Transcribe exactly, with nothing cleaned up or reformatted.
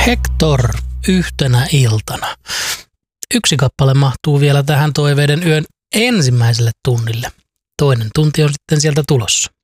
Hector yhtenä iltana. Yksi kappale mahtuu vielä tähän Toiveiden yön ensimmäiselle tunnille. Toinen tunti on sitten sieltä tulossa.